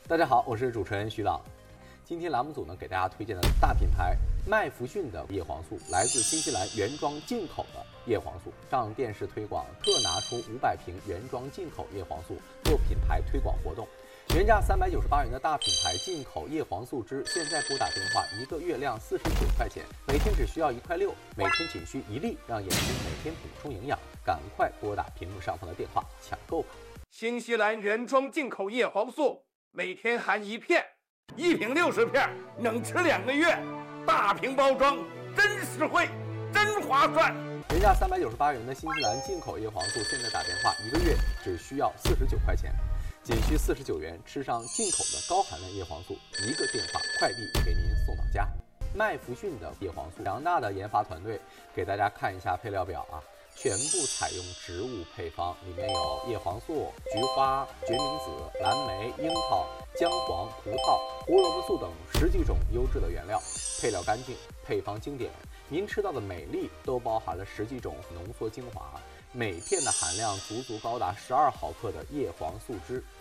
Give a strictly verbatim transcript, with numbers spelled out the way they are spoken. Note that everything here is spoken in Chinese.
大家好，我是主持人徐朗。今天栏目组呢给大家推荐的大品牌麦弗逊的叶黄素，来自新西兰原装进口的叶黄素，上电视推广特拿出五百瓶原装进口叶黄素做品牌推广活动。原价三百九十八元的大品牌进口叶黄素汁，现在拨打电话一个月量四十九块钱，每天只需要一块六，每天仅需一粒，让眼睛每天补充营养。赶快拨打屏幕上方的电话抢购吧！ 新西兰原装进口叶黄素，每天含一片，一瓶六十片，能吃两个月。大瓶包装，真实惠，真划算。 原价三百九十八元的新西兰进口叶黄素，现在打电话一个月只需要四十九块钱，仅需四十九元吃上进口的高含量叶黄素，一个电话快递给您送到家。麦弗逊的叶黄素，强大的研发团队，给大家看一下配料表啊。全部采用植物配方，里面有叶黄素、菊花、决明子、蓝莓、樱桃、姜黄、葡萄、胡萝卜素等十几种优质的原料，配料干净，配方经典。您吃到的每粒都包含了十几种浓缩精华，每片的含量足足高达十二毫克的叶黄素汁，